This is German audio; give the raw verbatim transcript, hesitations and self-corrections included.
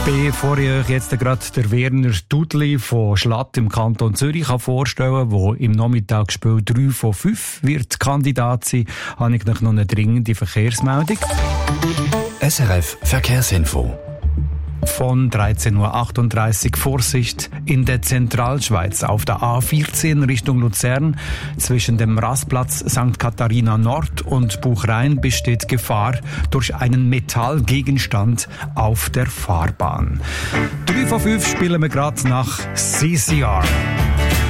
Bevor ich euch jetzt gerade der Werner Dudli von Schlatt im Kanton Zürich vorstellen kann, der im Nachmittagsspiel drei von fünf wird Kandidat sein, habe ich noch eine dringende Verkehrsmeldung. S R F Verkehrsinfo. Von dreizehn Uhr achtunddreißig Vorsicht in der Zentralschweiz auf der A vierzehn Richtung Luzern. Zwischen dem Rastplatz Sankt Katharina Nord und Buchrhein besteht Gefahr durch einen Metallgegenstand auf der Fahrbahn. drei von fünf spielen wir gerade nach C C R.